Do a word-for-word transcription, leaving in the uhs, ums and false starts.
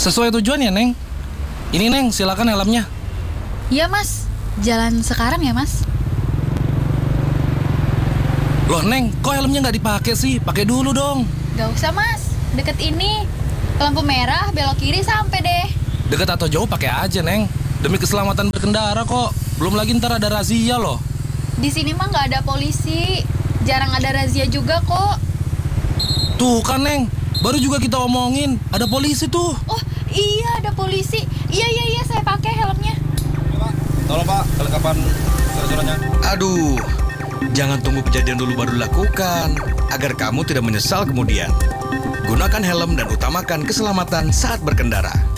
Sesuai tujuan ya, Neng? Ini, Neng, silakan helmnya. Iya, Mas. Jalan sekarang ya, Mas? Loh, Neng, kok helmnya nggak dipakai sih? Pakai dulu dong. Gak usah, Mas. Deket ini. Lampu merah, belok kiri sampai deh. Dekat atau jauh pakai aja, Neng. Demi keselamatan berkendara kok. Belum lagi ntar ada razia loh. Di sini mah nggak ada polisi. Jarang ada razia juga kok. Tuh kan, Neng. Baru juga kita omongin. Ada polisi tuh. Oh, iya ada polisi. Iya, iya, iya, saya pakai helmnya. Tolong Pak, kelengkapan surat-suratnya. Aduh, jangan tunggu kejadian dulu baru dilakukan, agar kamu tidak menyesal kemudian. Gunakan helm dan utamakan keselamatan saat berkendara.